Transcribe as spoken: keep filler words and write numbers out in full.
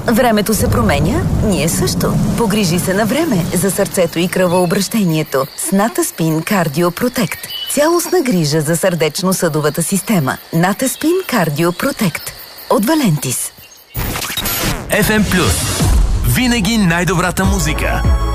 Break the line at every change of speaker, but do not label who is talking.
Времето се променя, ние също. Погрижи се на време за сърцето и кръвообращението с Натаспин Кардио Протект. Цялостна грижа за сърдечно-съдовата система. Натаспин Кардио Протект от Валентис.
еф ем Плюс. Винаги най-добрата музика.